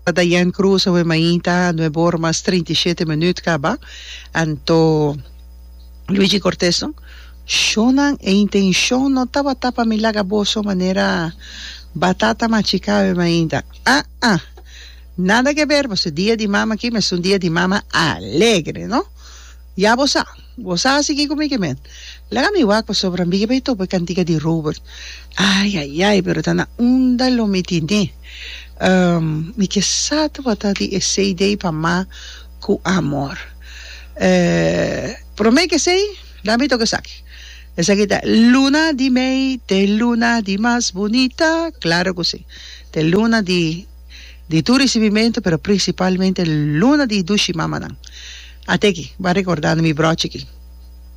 Dayan Cruz, we maita, 9 horas 37 minutos, kaba. Anto, Luigi Cortés, no? Shonan e intention no taba tapa milaga boso manera batata machicabe mainda. Nada que ver, pues el día de mama aquí es un día de mama alegre, ¿no? Ya vos así que como que men. Laga mi wak pues sobre mi que pues cantica de Robert. Ay, pero tan unda lo mitine. Mi que sato batati ese idea pa ma cu amor. Promé que sei, la mito que saque. Esa quita, luna di mei, te luna di más bonita, claro que sí. Te luna di tu ricevimento, pero principalmente luna di dushi mamanan. A te aquí, va recordando mi broche aquí.